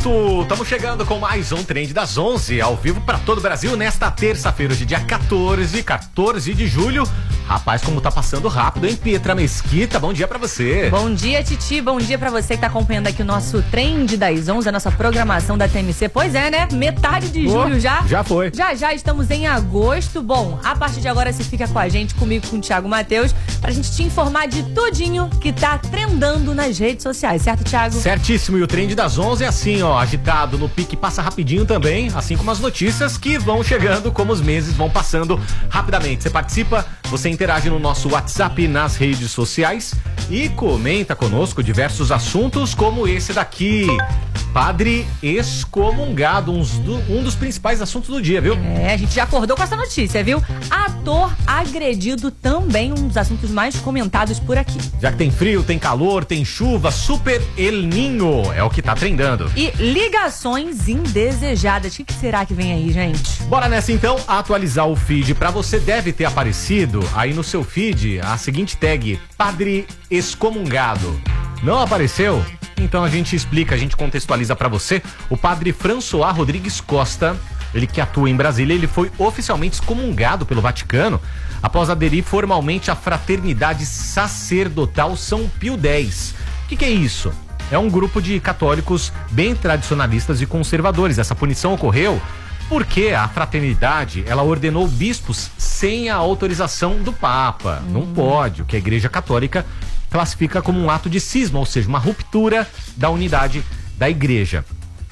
minuto. Estamos chegando com mais um Trend das 11, ao vivo para todo o Brasil, nesta terça-feira, de dia 14 de julho. Rapaz, como tá passando rápido, hein, Pietra Mesquita? Bom dia pra você. Bom dia, Titi. Bom dia pra você que tá acompanhando aqui o nosso Trend das 11, a nossa programação da TMC. Pois é, né? Metade de julho já. Já foi. Já estamos em agosto. Bom, a partir de agora você fica com a gente, comigo, com o Thiago Matheus, pra gente te informar de tudinho que tá trendando nas redes sociais, certo, Thiago? Certíssimo. E o Trend das 11 é assim, ó, agitado no pique, passa rapidinho também, assim como as notícias que vão chegando, como os meses vão passando rapidamente. Você participa, você interage no nosso WhatsApp, nas redes sociais e comenta conosco diversos assuntos como esse daqui. Padre excomungado, um dos principais assuntos do dia, viu? É, a gente já acordou com essa notícia, viu? Ator agredido também, um dos assuntos mais comentados por aqui. Já que tem frio, tem calor, tem chuva, Super El Niño é o que tá trendando. E ligações indesejadas. O que será que vem aí, gente? Bora nessa então, atualizar o feed. Pra você deve ter aparecido aí no seu feed a seguinte tag: Padre excomungado. Não apareceu? Então a gente explica, a gente contextualiza pra você. O padre François Rodrigues Costa, ele que atua em Brasília, ele foi oficialmente excomungado pelo Vaticano após aderir formalmente à Fraternidade Sacerdotal São Pio X. O que é isso? É um grupo de católicos bem tradicionalistas e conservadores. Essa punição ocorreu porque a fraternidade, ela ordenou bispos sem a autorização do Papa. Não pode, o que a Igreja Católica classifica como um ato de cisma, ou seja, uma ruptura da unidade da igreja.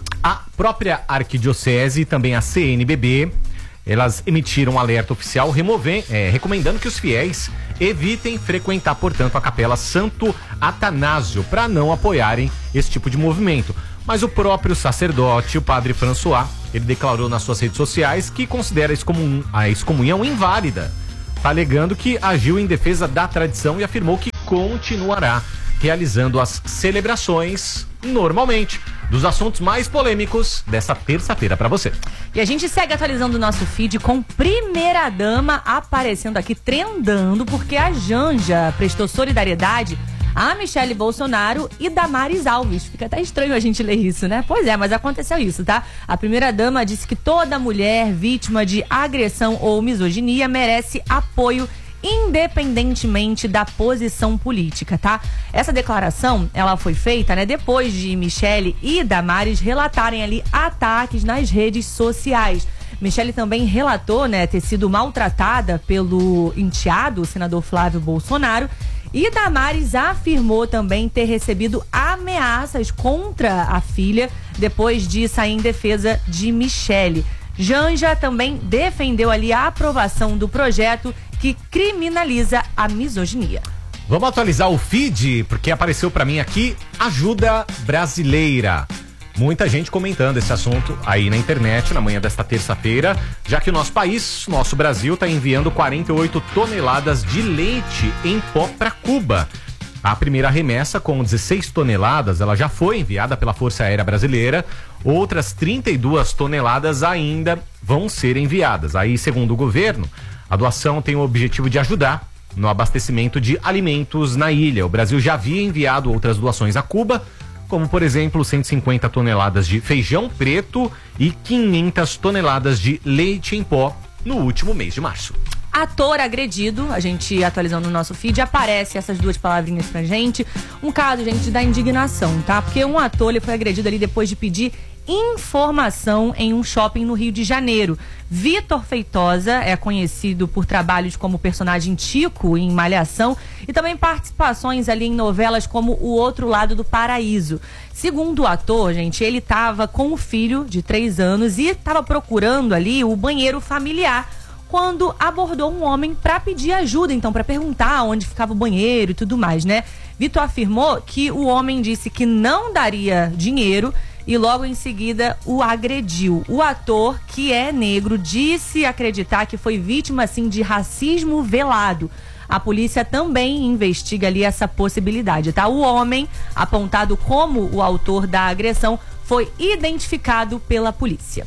A própria Arquidiocese e também a CNBB, elas emitiram um alerta oficial recomendando que os fiéis evitem frequentar, portanto, a Capela Santo Atanásio para não apoiarem esse tipo de movimento. Mas o próprio sacerdote, o padre François, ele declarou nas suas redes sociais que considera a excomunhão inválida, alegando que agiu em defesa da tradição e afirmou que continuará realizando as celebrações normalmente. Dos assuntos mais polêmicos dessa terça-feira pra você. E a gente segue atualizando o nosso feed com primeira-dama aparecendo aqui, trendando, porque a Janja prestou solidariedade a Michele Bolsonaro e Damares Alves. Fica até estranho a gente ler isso, né? Pois é, mas aconteceu isso, tá? A primeira-dama disse que toda mulher vítima de agressão ou misoginia merece apoio independentemente da posição política, tá? Essa declaração, ela foi feita, né, depois de Michele e Damares relatarem ali ataques nas redes sociais. Michele também relatou, né, ter sido maltratada pelo enteado, o senador Flávio Bolsonaro, e Damares afirmou também ter recebido ameaças contra a filha depois de sair em defesa de Michele. Janja também defendeu ali a aprovação do projeto que criminaliza a misoginia. Vamos atualizar o feed, porque apareceu pra mim aqui ajuda brasileira. Muita gente comentando esse assunto aí na internet na manhã desta terça-feira, já que o nosso país, nosso Brasil, está enviando 48 toneladas de leite em pó para Cuba. A primeira remessa, com 16 toneladas, ela já foi enviada pela Força Aérea Brasileira. Outras 32 toneladas ainda vão ser enviadas. Aí, segundo o governo, a doação tem o objetivo de ajudar no abastecimento de alimentos na ilha. O Brasil já havia enviado outras doações a Cuba, como, por exemplo, 150 toneladas de feijão preto e 500 toneladas de leite em pó no último mês de março. Ator agredido, a gente atualizando no nosso feed, aparece essas duas palavrinhas pra gente. Um caso, gente, da indignação, tá? Porque um ator, ele foi agredido ali depois de pedir informação em um shopping no Rio de Janeiro. Vitor Feitosa é conhecido por trabalhos como personagem Tico em Malhação e também participações ali em novelas como O Outro Lado do Paraíso. Segundo o ator, gente, ele estava com o filho de 3 anos e estava procurando ali o banheiro familiar quando abordou um homem para pedir ajuda, então, para perguntar onde ficava o banheiro e tudo mais, né? Vitor afirmou que o homem disse que não daria dinheiro e logo em seguida o agrediu. O ator, que é negro, disse acreditar que foi vítima, assim, de racismo velado. A polícia também investiga ali essa possibilidade, tá? O homem, apontado como o autor da agressão, foi identificado pela polícia.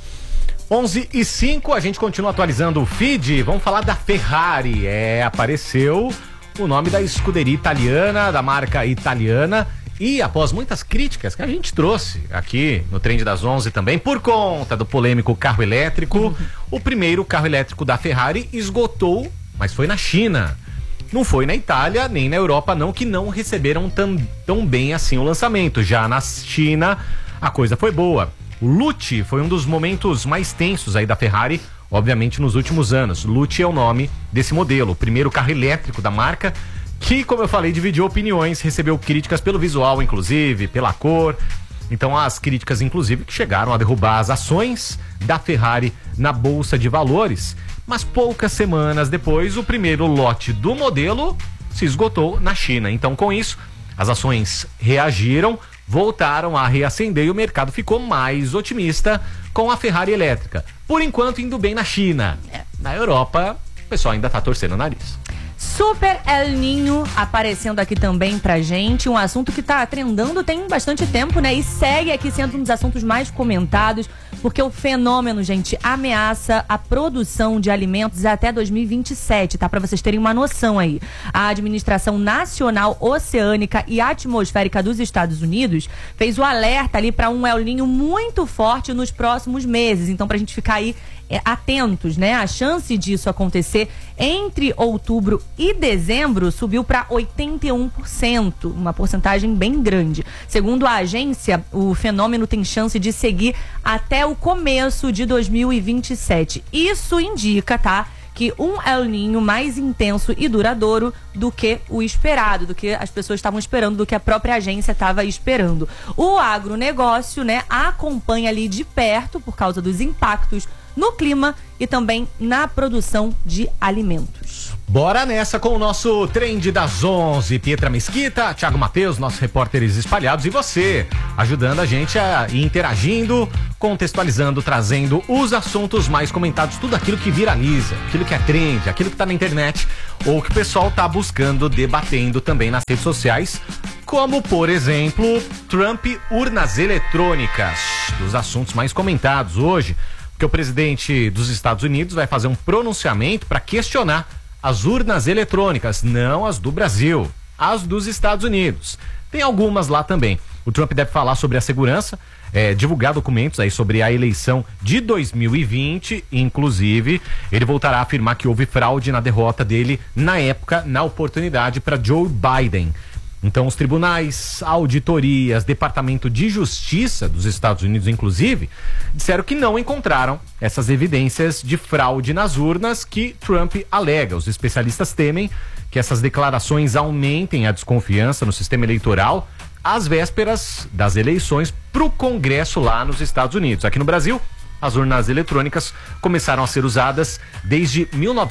11h05, a gente continua atualizando o feed. Vamos falar da Ferrari. Apareceu o nome da escuderia italiana, da marca italiana, E após muitas críticas que a gente trouxe aqui no Trend das 11 também, por conta do polêmico carro elétrico, o primeiro carro elétrico da Ferrari esgotou, mas foi na China. Não foi na Itália, nem na Europa não, que não receberam tão bem assim o lançamento. Já na China, a coisa foi boa. O Lucci foi um dos momentos mais tensos aí da Ferrari, obviamente nos últimos anos. Lucci é o nome desse modelo, o primeiro carro elétrico da marca, que, como eu falei, dividiu opiniões, recebeu críticas pelo visual, inclusive, pela cor. Então, as críticas, inclusive, que chegaram a derrubar as ações da Ferrari na Bolsa de Valores. Mas poucas semanas depois, o primeiro lote do modelo se esgotou na China. Então, com isso, as ações reagiram, voltaram a reacender e o mercado ficou mais otimista com a Ferrari elétrica. Por enquanto, indo bem na China. Na Europa, o pessoal ainda tá torcendo o nariz. Super El Niño aparecendo aqui também pra gente, um assunto que tá trendando tem bastante tempo, né? E segue aqui sendo um dos assuntos mais comentados, porque o fenômeno, gente, ameaça a produção de alimentos até 2027, tá? Pra vocês terem uma noção aí. A Administração Nacional Oceânica e Atmosférica dos Estados Unidos fez o alerta ali pra um El Niño muito forte nos próximos meses. Então, pra gente ficar aí atentos, né? A chance disso acontecer entre outubro e dezembro subiu para 81%, uma porcentagem bem grande. Segundo a agência, o fenômeno tem chance de seguir até o começo de 2027. Isso indica, tá, que um El Niño mais intenso e duradouro do que o esperado, do que as pessoas estavam esperando, do que a própria agência estava esperando. O agronegócio, né, acompanha ali de perto por causa dos impactos no clima e também na produção de alimentos. Bora nessa com o nosso Trend das 11. Pietra Mesquita, Thiago Matheus, nossos repórteres espalhados, e você ajudando a gente a ir interagindo, contextualizando, trazendo os assuntos mais comentados, tudo aquilo que viraliza, aquilo que é trend, aquilo que tá na internet ou que o pessoal tá buscando, debatendo também nas redes sociais, como, por exemplo, Trump, urnas eletrônicas, dos assuntos mais comentados hoje, porque o presidente dos Estados Unidos vai fazer um pronunciamento para questionar as urnas eletrônicas, não as do Brasil, as dos Estados Unidos. Tem algumas lá também. O Trump deve falar sobre a segurança, divulgar documentos aí sobre a eleição de 2020, inclusive ele voltará a afirmar que houve fraude na derrota dele na época, na oportunidade para Joe Biden. Então, os tribunais, auditorias, Departamento de Justiça dos Estados Unidos, inclusive, disseram que não encontraram essas evidências de fraude nas urnas que Trump alega. Os especialistas temem que essas declarações aumentem a desconfiança no sistema eleitoral às vésperas das eleições para o Congresso lá nos Estados Unidos. Aqui no Brasil, as urnas eletrônicas começaram a ser usadas desde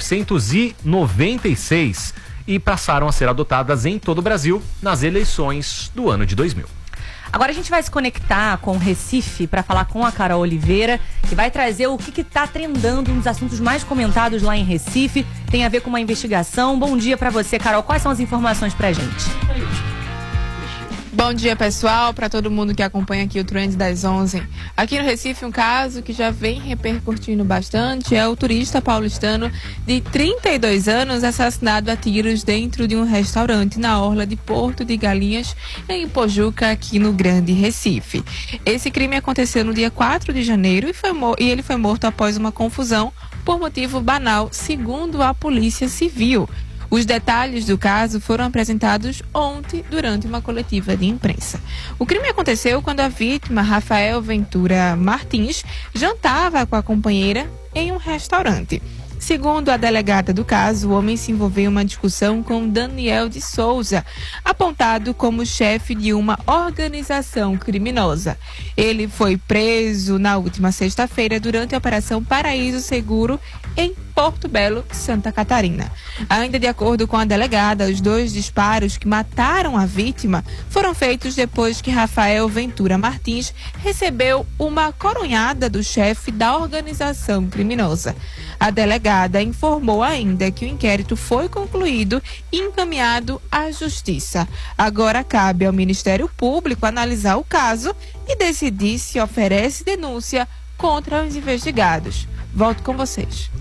1996. E passaram a ser adotadas em todo o Brasil nas eleições do ano de 2000. Agora a gente vai se conectar com o Recife para falar com a Carol Oliveira, que vai trazer o que tá trendando, um dos assuntos mais comentados lá em Recife. Tem a ver com uma investigação. Bom dia para você, Carol. Quais são as informações pra gente? Bom dia, pessoal, para todo mundo que acompanha aqui o Trend das 11. Aqui no Recife, um caso que já vem repercutindo bastante é o turista paulistano de 32 anos assassinado a tiros dentro de um restaurante na orla de Porto de Galinhas, em Pojuca, aqui no Grande Recife. Esse crime aconteceu no dia 4 de janeiro e ele foi morto após uma confusão por motivo banal, segundo a Polícia Civil. Os detalhes do caso foram apresentados ontem durante uma coletiva de imprensa. O crime aconteceu quando a vítima, Rafael Ventura Martins, jantava com a companheira em um restaurante. Segundo a delegada do caso, o homem se envolveu em uma discussão com Daniel de Souza, apontado como chefe de uma organização criminosa. Ele foi preso na última sexta-feira durante a Operação Paraíso Seguro em Porto Belo, Santa Catarina. Ainda de acordo com a delegada, os 2 disparos que mataram a vítima foram feitos depois que Rafael Ventura Martins recebeu uma coronhada do chefe da organização criminosa. A delegada informou ainda que o inquérito foi concluído e encaminhado à Justiça. Agora cabe ao Ministério Público analisar o caso e decidir se oferece denúncia contra os investigados. Volto com vocês.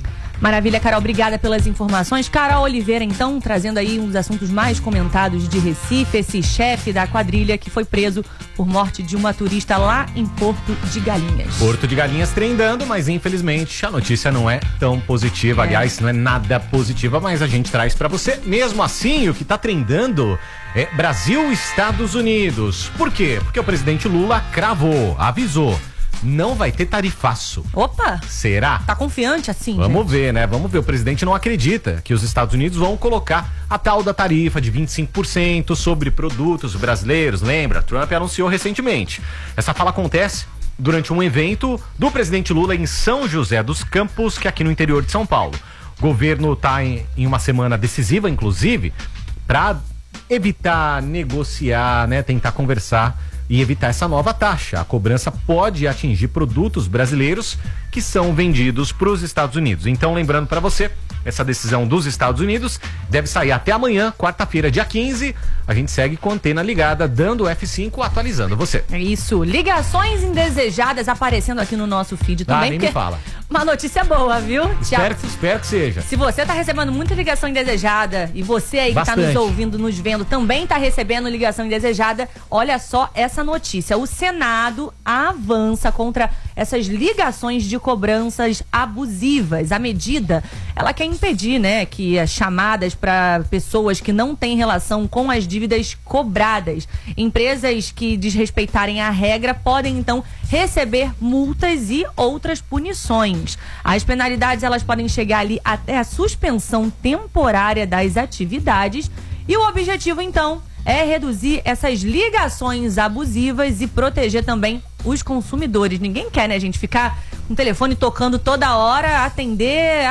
Maravilha, Carol, obrigada pelas informações. Carol Oliveira, então, trazendo aí um dos assuntos mais comentados de Recife, esse chefe da quadrilha que foi preso por morte de uma turista lá em Porto de Galinhas. Porto de Galinhas trendando, mas infelizmente a notícia não é tão positiva. Aliás, não é nada positiva, mas a gente traz pra você. Mesmo assim, o que tá trendando é Brasil e Estados Unidos. Por quê? Porque o presidente Lula cravou, avisou. Não vai ter tarifaço. Opa! Será? Tá confiante assim, Vamos ver, né? Vamos ver. O presidente não acredita que os Estados Unidos vão colocar a tal da tarifa de 25% sobre produtos brasileiros. Lembra? Trump anunciou recentemente. Essa fala acontece durante um evento do presidente Lula em São José dos Campos, que é aqui no interior de São Paulo. O governo está em uma semana decisiva, inclusive, para evitar negociar, né? Tentar conversar e evitar essa nova taxa. A cobrança pode atingir produtos brasileiros que são vendidos para os Estados Unidos. Então, lembrando para você, essa decisão dos Estados Unidos deve sair até amanhã, quarta-feira, dia 15. A gente segue com a antena ligada, dando F5, atualizando você. É isso. Ligações indesejadas aparecendo aqui no nosso feed também. Nem me fala. Uma notícia boa, viu? Espero que seja. Se você tá recebendo muita ligação indesejada e você aí que Bastante. tá nos ouvindo, nos vendo, também tá recebendo ligação indesejada, olha só essa notícia. O Senado avança contra essas ligações de cobranças abusivas. A medida, ela quer impedir, né, que as chamadas para pessoas que não têm relação com as dívidas cobradas. Empresas que desrespeitarem a regra podem, então, receber multas e outras punições. As penalidades, elas podem chegar ali até a suspensão temporária das atividades e o objetivo, então, é reduzir essas ligações abusivas e proteger também os consumidores. Ninguém quer, né, gente, ficar com o telefone tocando toda hora, atender,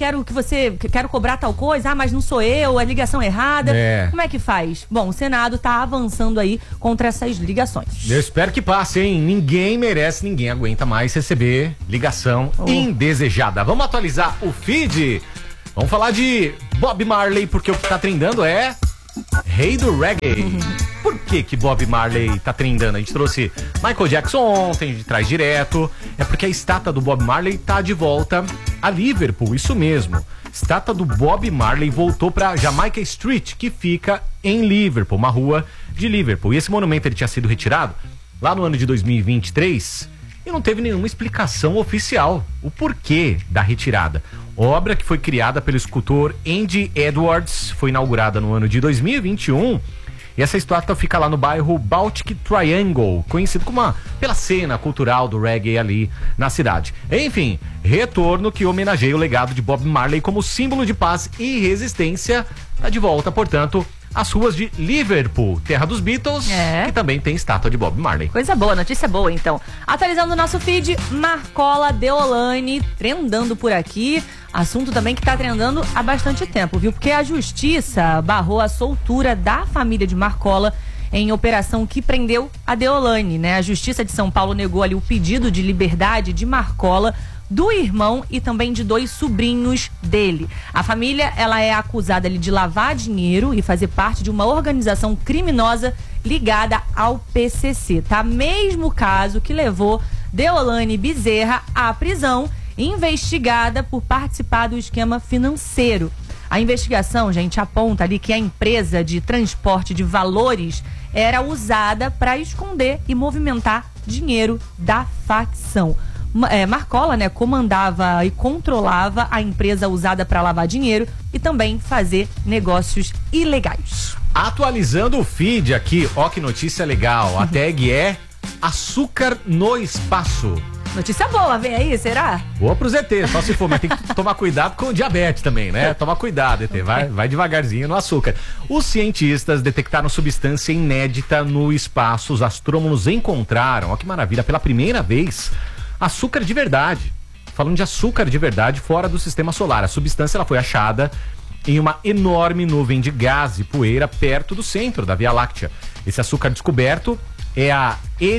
quero cobrar tal coisa, mas não sou eu, a ligação errada. Como é que faz? Bom, o Senado tá avançando aí contra essas ligações. Eu espero que passe, hein? Ninguém merece, ninguém aguenta mais receber ligação indesejada. Vamos atualizar o feed? Vamos falar de Bob Marley, porque o que tá trendando é Rei do Reggae. Por que Bob Marley tá trendando? A gente trouxe Michael Jackson ontem, de trás direto. É porque a estátua do Bob Marley tá de volta a Liverpool, isso mesmo. Estátua do Bob Marley voltou pra Jamaica Street, que fica em Liverpool, uma rua de Liverpool. E esse monumento ele tinha sido retirado lá no ano de 2023 e não teve nenhuma explicação oficial o porquê da retirada. Obra que foi criada pelo escultor Andy Edwards, foi inaugurada no ano de 2021 e essa estátua fica lá no bairro Baltic Triangle, conhecido pela cena cultural do reggae ali na cidade. Enfim, retorno que homenageia o legado de Bob Marley como símbolo de paz e resistência. Tá de volta, portanto, às ruas de Liverpool, terra dos Beatles, que também tem estátua de Bob Marley. Coisa boa, notícia boa então. Atualizando o nosso feed, Marcola Deolane trendando por aqui. Assunto também que tá trendando há bastante tempo, viu? Porque a justiça barrou a soltura da família de Marcola em operação que prendeu a Deolane, né? A Justiça de São Paulo negou ali o pedido de liberdade de Marcola, do irmão e também de 2 sobrinhos dele. A família, ela é acusada ali de lavar dinheiro e fazer parte de uma organização criminosa ligada ao PCC, tá? Mesmo caso que levou Deolane Bezerra à prisão, investigada por participar do esquema financeiro. A investigação, gente, aponta ali que a empresa de transporte de valores era usada para esconder e movimentar dinheiro da facção. Marcola, né, comandava e controlava a empresa usada para lavar dinheiro e também fazer negócios ilegais. Atualizando o feed aqui, ó que notícia legal. A tag é açúcar no espaço. Notícia boa, vem aí, será? Boa pros ET, só se for, mas tem que tomar cuidado com o diabetes também, né? Toma cuidado, ET, vai devagarzinho no açúcar. Os cientistas detectaram substância inédita no espaço. Os astrônomos encontraram, ó que maravilha, pela primeira vez, açúcar de verdade. Falando de açúcar de verdade fora do sistema solar. A substância ela foi achada em uma enorme nuvem de gás e poeira perto do centro da Via Láctea. Esse açúcar descoberto é a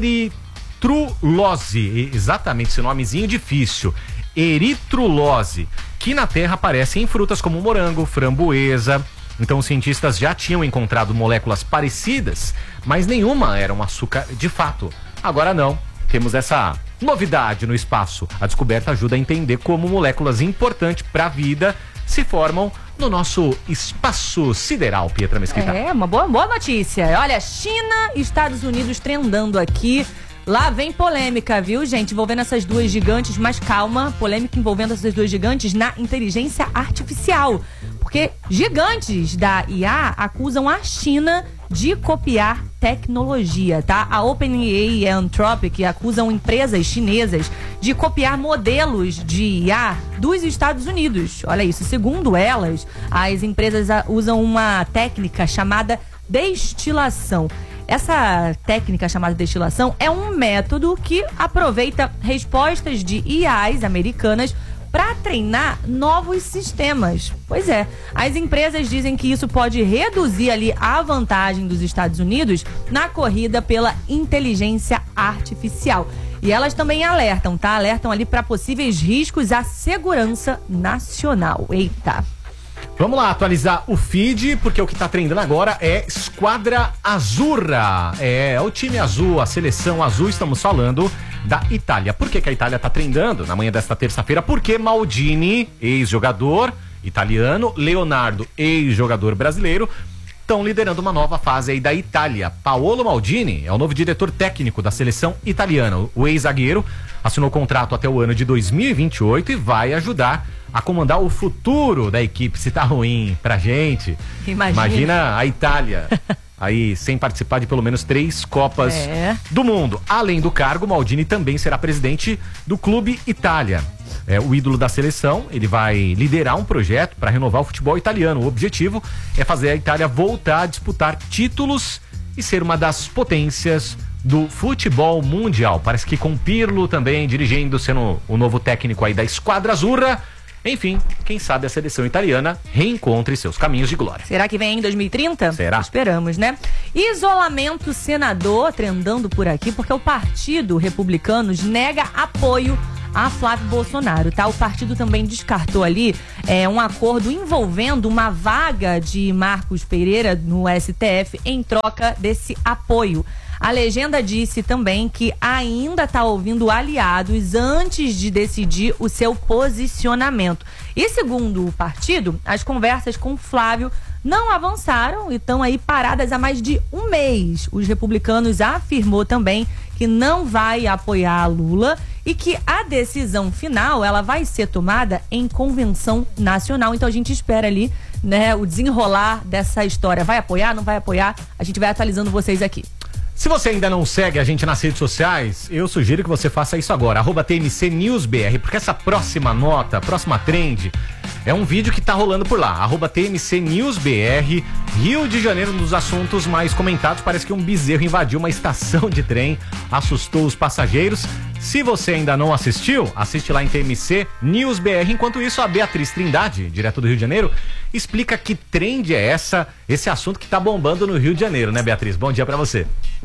eritrulose, exatamente esse nomezinho difícil, eritrulose, que na Terra aparece em frutas como morango, framboesa. Então os cientistas já tinham encontrado moléculas parecidas, mas nenhuma era um açúcar de fato. Agora não, temos essa Novidade no espaço. A descoberta ajuda a entender como moléculas importantes para a vida se formam no nosso espaço sideral, Pietra Mesquita. É, uma boa notícia. Olha, China e Estados Unidos trendando aqui. Lá vem polêmica, viu, gente? Envolvendo essas duas gigantes, mas calma, polêmica envolvendo essas duas gigantes na inteligência artificial. Porque gigantes da IA acusam a China de copiar tecnologia, tá? A OpenAI e a Anthropic acusam empresas chinesas de copiar modelos de IA dos Estados Unidos. Olha isso, segundo elas, as empresas usam uma técnica chamada destilação. Essa técnica chamada destilação é um método que aproveita respostas de IAs americanas para treinar novos sistemas. Pois é, as empresas dizem que isso pode reduzir ali a vantagem dos Estados Unidos na corrida pela inteligência artificial. E elas também alertam, tá? Alertam ali para possíveis riscos à segurança nacional. Eita! Vamos lá atualizar o feed, porque o que tá trendando agora é Squadra Azzurra. É o time azul, a seleção azul, estamos falando da Itália. Por que a Itália tá trendando na manhã desta terça-feira? Porque Maldini, ex-jogador italiano, Leonardo, ex-jogador brasileiro, estão liderando uma nova fase aí da Itália. Paolo Maldini é o novo diretor técnico da seleção italiana. O ex-zagueiro assinou contrato até o ano de 2028 e vai ajudar a comandar o futuro da equipe. Se tá ruim pra gente, imagina a Itália aí sem participar de pelo menos 3 Copas do Mundo. Além do cargo, Maldini também será presidente do Clube Itália. É o ídolo da seleção, ele vai liderar um projeto para renovar o futebol italiano. O objetivo é fazer a Itália voltar a disputar títulos e ser uma das potências do futebol mundial. Parece que com Pirlo também dirigindo, sendo o novo técnico aí da Squadra Azzurra. Enfim, quem sabe a seleção italiana reencontre seus caminhos de glória. Será que vem em 2030? Será? Esperamos, né? Isolamento senador trendando por aqui, porque o Partido Republicano nega apoio a Flávio Bolsonaro, tá? O partido também descartou ali um acordo envolvendo uma vaga de Marcos Pereira no STF em troca desse apoio. A legenda disse também que ainda está ouvindo aliados antes de decidir o seu posicionamento. E segundo o partido, as conversas com Flávio não avançaram e estão aí paradas há mais de um mês. Os republicanos afirmou também que não vai apoiar a Lula e que a decisão final ela vai ser tomada em convenção nacional. Então a gente espera ali, né, o desenrolar dessa história. Vai apoiar, não vai apoiar? A gente vai atualizando vocês aqui. Se você ainda não segue a gente nas redes sociais, eu sugiro que você faça isso agora, @TMCNewsBR, porque essa próxima nota, próxima trend, é um vídeo que tá rolando por lá, @TMCNewsBR, Rio de Janeiro, um dos assuntos mais comentados. Parece que um bezerro invadiu uma estação de trem, assustou os passageiros. Se você ainda não assistiu, assiste lá em TMC NewsBR. Enquanto isso, a Beatriz Trindade, direto do Rio de Janeiro, explica que trend é esse assunto que tá bombando no Rio de Janeiro, né, Beatriz? Bom dia pra você.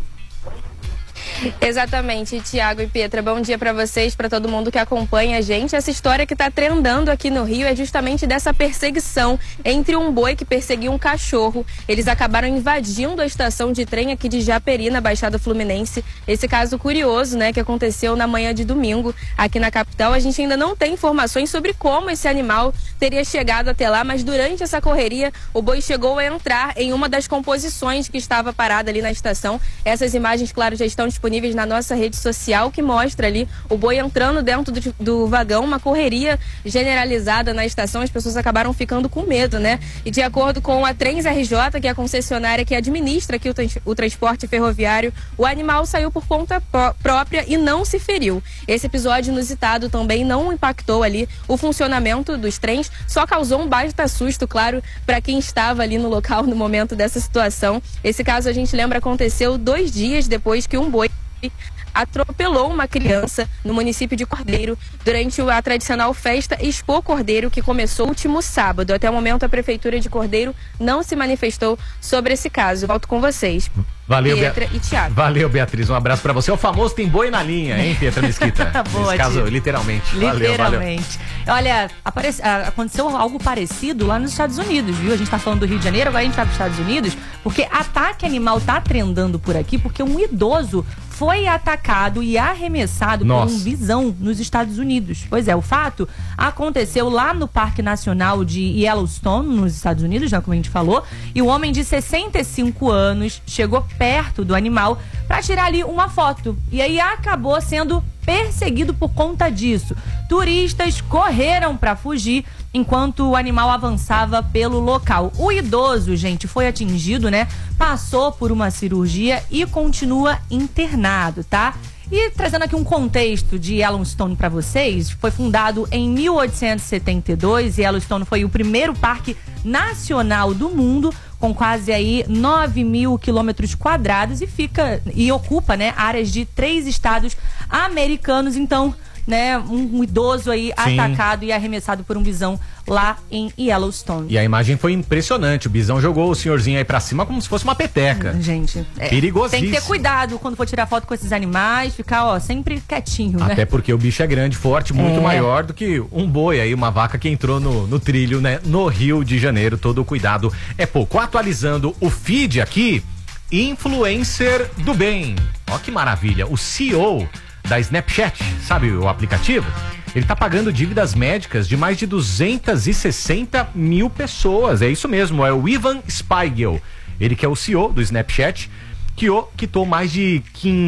Exatamente, Tiago e Pietra, bom dia para vocês, para todo mundo que acompanha a gente. Essa história que está trendando aqui no Rio é justamente dessa perseguição entre um boi que perseguiu um cachorro. Eles acabaram invadindo a estação de trem aqui de Japeri, na Baixada Fluminense. Esse caso curioso, né, que aconteceu na manhã de domingo aqui na capital. A gente ainda não tem informações sobre como esse animal teria chegado até lá, mas durante essa correria o boi chegou a entrar em uma das composições que estava parada ali na estação. Essas imagens, claro, já estão disponíveis na nossa rede social, que mostra ali o boi entrando dentro do vagão, uma correria generalizada na estação. As pessoas acabaram ficando com medo, né? E de acordo com a Trens RJ, que é a concessionária que administra aqui o transporte ferroviário, o animal saiu por conta própria e não se feriu. Esse episódio inusitado também não impactou ali o funcionamento dos trens, só causou um baita susto, claro, para quem estava ali no local no momento dessa situação. Esse caso, a gente lembra, aconteceu 2 dias depois que um boi atropelou uma criança no município de Cordeiro durante a tradicional festa Expo Cordeiro, que começou no último sábado. Até o momento, a Prefeitura de Cordeiro não se manifestou sobre esse caso. Volto com vocês. Valeu, Pietra e Thiago. Valeu, Beatriz. Um abraço pra você. O famoso tem boi na linha, hein, Pietra Mesquita? Boa, nesse caso, tia. literalmente. Literalmente. Olha, aconteceu algo parecido lá nos Estados Unidos, viu? A gente tá falando do Rio de Janeiro, agora a gente vai pros Estados Unidos, porque ataque animal tá trendando por aqui, porque um idoso foi atacado e arremessado por um bisão nos Estados Unidos. Pois é, o fato aconteceu lá no Parque Nacional de Yellowstone, nos Estados Unidos, já como a gente falou, e o homem de 65 anos chegou perto do animal para tirar ali uma foto. E aí acabou sendo perseguido por conta disso. Turistas correram para fugir enquanto o animal avançava pelo local. O idoso, gente, foi atingido, né? Passou por uma cirurgia e continua internado, tá? E trazendo aqui um contexto de Yellowstone para vocês, foi fundado em 1872 e Yellowstone foi o primeiro parque nacional do mundo, com quase aí 9 mil quilômetros quadrados e ocupa, né, áreas de 3 estados americanos. Então, né, um idoso aí atacado e arremessado por um bisão lá em Yellowstone. E a imagem foi impressionante, o bisão jogou o senhorzinho aí pra cima como se fosse uma peteca. Gente, perigosíssimo. Tem que ter cuidado quando for tirar foto com esses animais, ficar, ó, sempre quietinho, né? Até porque o bicho é grande, forte, muito maior do que um boi aí, uma vaca que entrou no trilho, né, no Rio de Janeiro. Todo o cuidado é pouco. Atualizando o feed aqui, influencer do bem. Ó que maravilha, o CEO da Snapchat, sabe o aplicativo? Ele tá pagando dívidas médicas de mais de 260 mil pessoas. É isso mesmo, é o Ivan Spiegel. Ele que é o CEO do Snapchat, que quitou mais de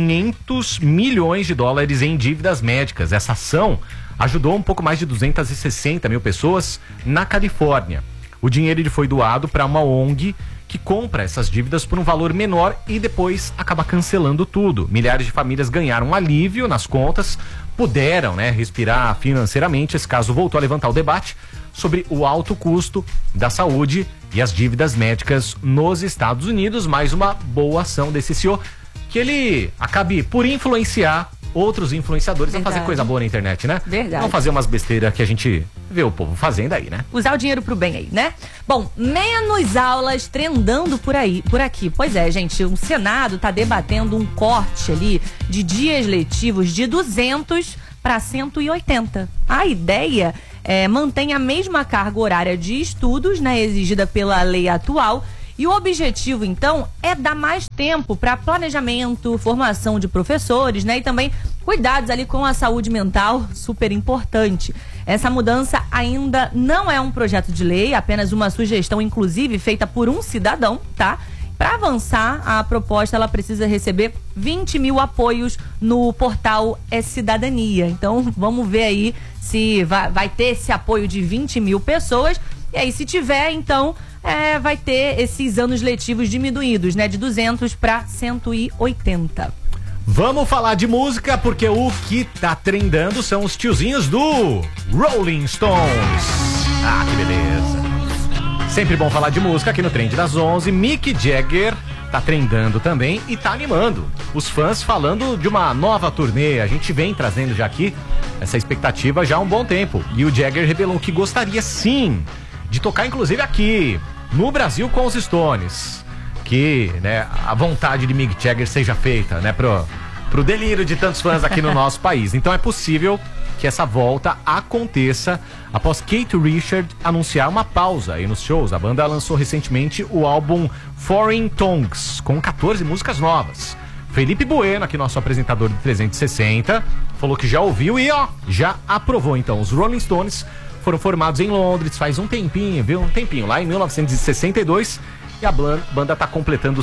500 milhões de dólares em dívidas médicas. Essa ação ajudou um pouco mais de 260 mil pessoas na Califórnia. O dinheiro ele foi doado para uma ONG que compra essas dívidas por um valor menor e depois acaba cancelando tudo. Milhares de famílias ganharam um alívio nas contas, puderam, né, respirar financeiramente. Esse caso voltou a levantar o debate sobre o alto custo da saúde e as dívidas médicas nos Estados Unidos. Mais uma boa ação desse CEO, que ele acabe por influenciar outros influenciadores a fazer coisa boa na internet, né? Verdade. Não fazer umas besteiras que a gente vê o povo fazendo aí, né? Usar o dinheiro pro bem aí, né? Bom, menos aulas trendando por aqui. Pois é, gente, o Senado tá debatendo um corte ali de dias letivos de 200 para 180. A ideia mantém a mesma carga horária de estudos, né, exigida pela lei atual. E o objetivo, então, é dar mais tempo para planejamento, formação de professores, né? E também cuidados ali com a saúde mental, super importante. Essa mudança ainda não é um projeto de lei, apenas uma sugestão, inclusive, feita por um cidadão, tá? Para avançar, a proposta ela precisa receber 20 mil apoios no portal Cidadania. Então, vamos ver aí se vai ter esse apoio de 20 mil pessoas. E aí, se tiver, então, vai ter esses anos letivos diminuídos, né? De 200 para 180. Vamos falar de música, porque o que tá trendando são os tiozinhos do Rolling Stones. Ah, que beleza. Sempre bom falar de música aqui no Trend das 11. Mick Jagger tá trendando também e tá animando os fãs, falando de uma nova turnê. A gente vem trazendo já aqui essa expectativa já há um bom tempo. E o Jagger revelou que gostaria sim de tocar inclusive aqui no Brasil com os Stones. Que, né, a vontade de Mick Jagger seja feita, né, pro delírio de tantos fãs aqui no nosso país. Então é possível que essa volta aconteça após Keith Richards anunciar uma pausa aí nos shows. A banda lançou recentemente o álbum Foreign Tongues, com 14 músicas novas. Felipe Bueno, aqui nosso apresentador do 360, falou que já ouviu e já aprovou. Então, os Rolling Stones foram formados em Londres faz um tempinho, viu? Um tempinho, lá em 1962. E a banda tá completando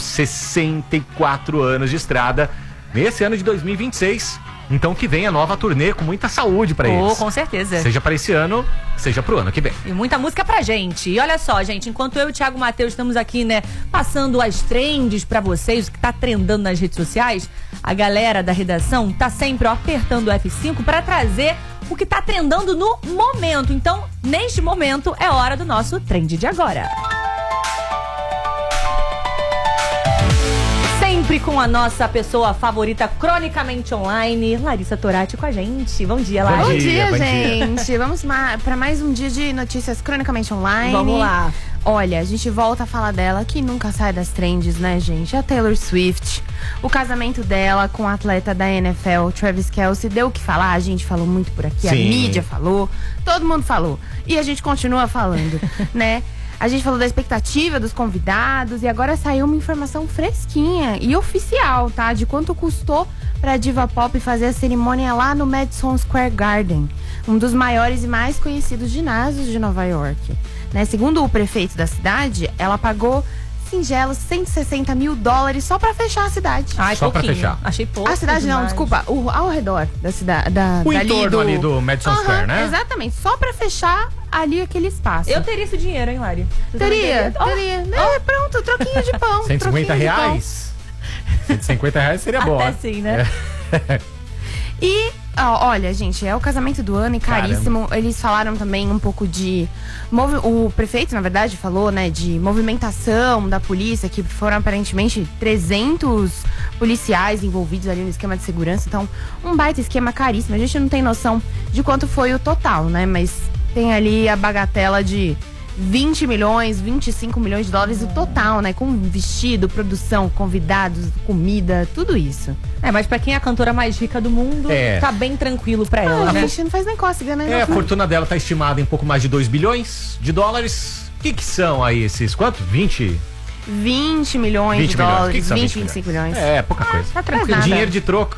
64 anos de estrada nesse ano de 2026. Então que venha nova turnê com muita saúde pra eles. Com certeza. Seja para esse ano, seja pro ano que vem. E muita música pra gente. E olha só, gente, enquanto eu e o Thiago Matheus estamos aqui, né, passando as trends pra vocês, o que tá trendando nas redes sociais, a galera da redação tá sempre apertando o F5 pra trazer o que tá trendando no momento. Então, neste momento, é hora do nosso Trend de Agora. Sempre com a nossa pessoa favorita, cronicamente online, Larissa Torati com a gente. Bom dia, Larissa. Bom dia, gente. Vamos para mais um dia de notícias cronicamente online. Vamos lá. Olha, a gente volta a falar dela, que nunca sai das trends, né, gente? A Taylor Swift. O casamento dela com o atleta da NFL, Travis Kelce, deu o que falar. A gente falou muito por aqui, Sim. A mídia falou, todo mundo falou. E a gente continua falando, né? A gente falou da expectativa dos convidados e agora saiu uma informação fresquinha e oficial, tá? De quanto custou pra diva pop fazer a cerimônia lá no Madison Square Garden, um dos maiores e mais conhecidos ginásios de Nova York. Né? Segundo o prefeito da cidade, ela pagou singelos $160 mil só pra fechar a cidade. Ai, Só pra pouquinho. fechar. Achei pouco. A cidade não, demais. desculpa, ao redor da cidade. O entorno ali do Madison Square, né? Exatamente, só pra fechar ali aquele espaço. Eu teria esse dinheiro, hein, Lari? Você teria. Pronto, troquinho de pão. 150 troquinho de pão. reais? 150 reais seria bom, Até né? sim, né? E, olha, gente, é o casamento do ano e caríssimo. Eles falaram também um pouco de... O prefeito, na verdade, falou, né, de movimentação da polícia, que foram aparentemente 300 policiais envolvidos ali no esquema de segurança. Então, um baita esquema caríssimo. A gente não tem noção de quanto foi o total, né? Mas tem ali a bagatela de 20 milhões, 25 milhões de dólares o total, né? Com vestido, produção, convidados, comida, tudo isso. Mas pra quem é a cantora mais rica do mundo, tá bem tranquilo pra ela, A né? gente não faz nem cócega, né? A fortuna dela tá estimada em pouco mais de 2 bilhões de dólares. O que são aí esses, quanto? 20 milhões 20 de milhões. dólares, Que são 20, 20 25 milhões. É, pouca coisa. Tá tranquilo. nada. Dinheiro de troco.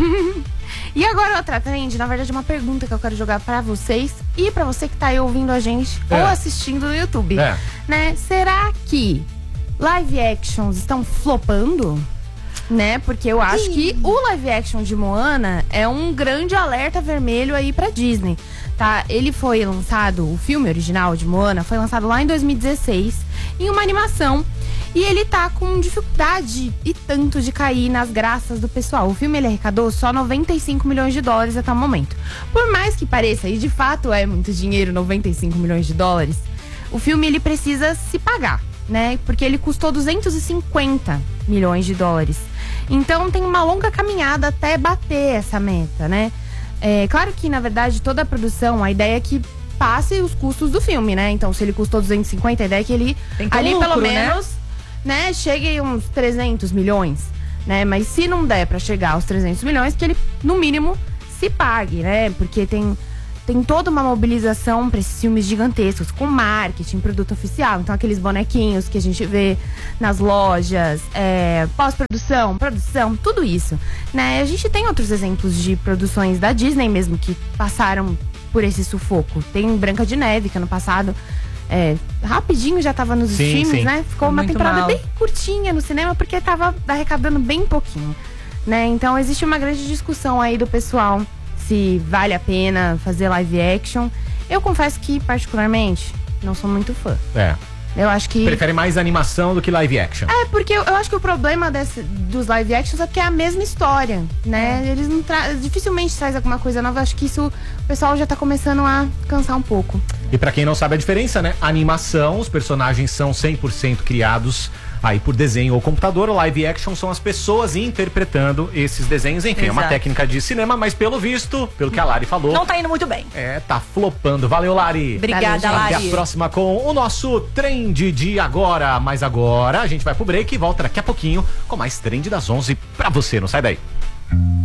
E agora outra trend, na verdade uma pergunta que eu quero jogar pra vocês e pra você que tá aí ouvindo a gente ou assistindo no YouTube. Né? Será que live actions estão flopando? Né? Porque eu acho que o live action de Moana é um grande alerta vermelho aí pra Disney, tá? Ele foi lançado, o filme original de Moana foi lançado lá em 2016 em uma animação. E ele tá com dificuldade e tanto de cair nas graças do pessoal. O filme ele arrecadou só 95 milhões de dólares até o momento. Por mais que pareça, e de fato é muito dinheiro, 95 milhões de dólares, o filme ele precisa se pagar, né? Porque ele custou 250 milhões de dólares. Então tem uma longa caminhada até bater essa meta, né? É claro que, na verdade, toda a produção, a ideia é que passe os custos do filme, né? Então, se ele custou 250, a ideia é que ele Tem que ter ali lucro, pelo né? menos, né, chegue uns 300 milhões, né? Mas se não der pra chegar aos 300 milhões, que ele, no mínimo, se pague, né? Porque tem toda uma mobilização pra esses filmes gigantescos, com marketing, produto oficial. Então, aqueles bonequinhos que a gente vê nas lojas, pós-produção, produção, tudo isso, né? A gente tem outros exemplos de produções da Disney mesmo, que passaram por esse sufoco. Tem Branca de Neve, que ano passado... rapidinho já tava nos streams, né? Ficou uma Muito temporada mal. bem curtinha no cinema porque tava arrecadando bem pouquinho, né? Então existe uma grande discussão aí do pessoal se vale a pena fazer live action. Eu confesso que, particularmente, não sou muito fã. Eu acho que... Prefere mais animação do que live action. Porque eu acho que o problema dos live actions é que é a mesma história, né? Eles não dificilmente traz alguma coisa nova. Eu acho que isso o pessoal já tá começando a cansar um pouco. E pra quem não sabe a diferença, né? Animação, os personagens são 100% criados aí por desenho ou computador. O live action são as pessoas interpretando esses desenhos. Enfim, é uma Exato. técnica de cinema, mas pelo visto, pelo que a Lari falou... Não tá indo muito bem. tá flopando. Valeu, Lari. Obrigada, Valeu, Até Lari. a próxima com o nosso trend de agora. Mas agora a gente vai pro break e volta daqui a pouquinho com mais trend das 11 pra você. Não sai daí.